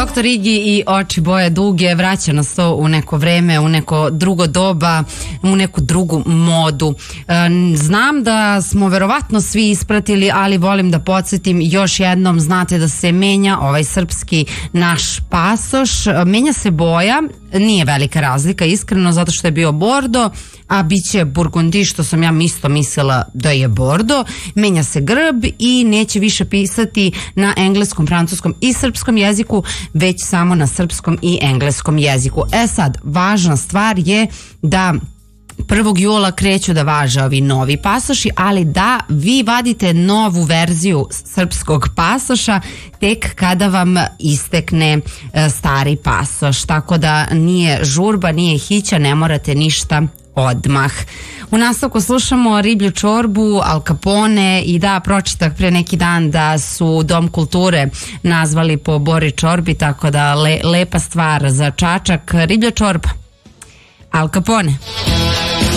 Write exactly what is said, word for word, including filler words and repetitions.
doktor Igi i oči boje duge vraća nas to u neko vreme, u neko drugo doba, u neku drugu modu. Znam da smo verovatno svi ispratili, ali volim da podsjetim još jednom, znate da se menja ovaj srpski naš pasoš, menja se boja, nije velika razlika iskreno zato što je bio bordo, a bit će burgundi što sam ja isto mislila da je bordo, menja se grb i neće više pisati na engleskom, francuskom i srpskom jeziku, već samo na srpskom i engleskom jeziku. E sad, važna stvar je da prvog jula kreću da važe ovi novi pasoši, ali da vi vadite novu verziju srpskog pasoša tek kada vam istekne stari pasoš, tako da nije žurba, nije hića, ne morate ništa odmah. U nastavku slušamo Riblju čorbu, Al Capone i da, pročitak pre neki dan da su Dom kulture nazvali po Bori čorbi, tako da le, lepa stvar za Čačak. Riblja čorba, Al Capone.